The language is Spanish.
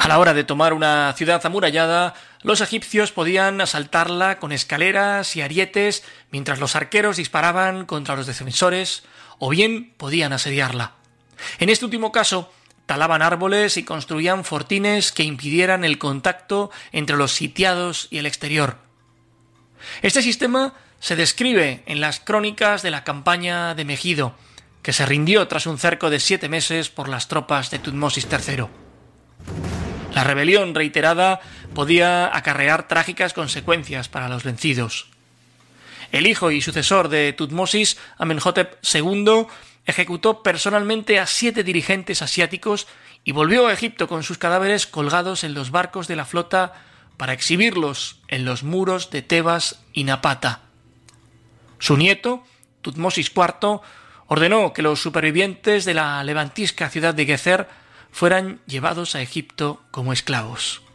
A la hora de tomar una ciudad amurallada, los egipcios podían asaltarla con escaleras y arietes mientras los arqueros disparaban contra los defensores, o bien podían asediarla. En este último caso, talaban árboles y construían fortines que impidieran el contacto entre los sitiados y el exterior. Este sistema se describe en las crónicas de la campaña de Megido, que se rindió tras un cerco de 7 meses por las tropas de Tutmosis III. La rebelión reiterada podía acarrear trágicas consecuencias para los vencidos. El hijo y sucesor de Tutmosis, Amenhotep II, ejecutó personalmente a 7 dirigentes asiáticos y volvió a Egipto con sus cadáveres colgados en los barcos de la flota para exhibirlos en los muros de Tebas y Napata. Su nieto, Tutmosis IV, ordenó que los supervivientes de la levantisca ciudad de Gezer fueran llevados a Egipto como esclavos.